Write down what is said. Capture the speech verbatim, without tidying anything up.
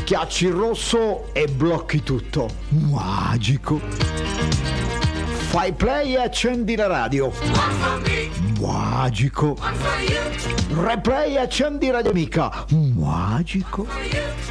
Schiacci il rosso e blocchi tutto. Magico. Fai play e accendi la radio. Magico. Replay e accendi Radio Amica. Magico.